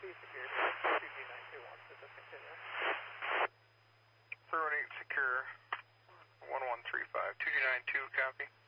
secure. 2G92 wants to discontinue. 318 secure. 1135. 2G92, copy.